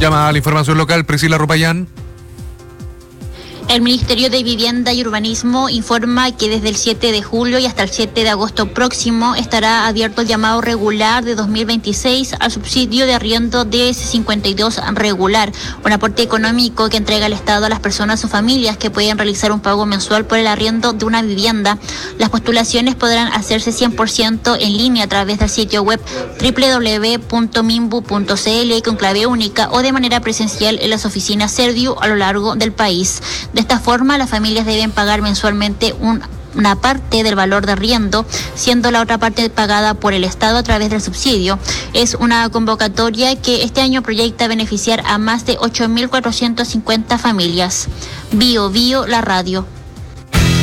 Llama a la información local, Priscila Rupayán. El Ministerio de Vivienda y Urbanismo informa que desde el 7 de julio y hasta el 7 de agosto próximo estará abierto el llamado regular de 2026 al subsidio de arriendo de S52 regular, un aporte económico que entrega el Estado a las personas o familias que pueden realizar un pago mensual por el arriendo de una vivienda. Las postulaciones podrán hacerse 100% en línea a través del sitio web www.minbu.cl con clave única o de manera presencial en las oficinas Serviu a lo largo del país. De esta forma, las familias deben pagar mensualmente una parte del valor de arriendo, siendo la otra parte pagada por el Estado a través del subsidio. Es una convocatoria que este año proyecta beneficiar a más de 8.450 familias. Bio, la radio.